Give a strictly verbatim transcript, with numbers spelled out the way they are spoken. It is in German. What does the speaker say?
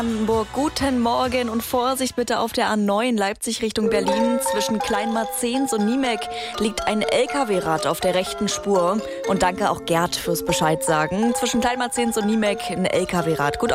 Brandenburg, guten Morgen und Vorsicht bitte auf der A neun Leipzig Richtung Berlin. Zwischen Kleinmarzens und Niemek liegt ein L K W-Rad auf der rechten Spur. Und danke auch Gerd fürs Bescheid sagen. Zwischen Kleinmarzens und Niemek ein L K W-Rad. Gut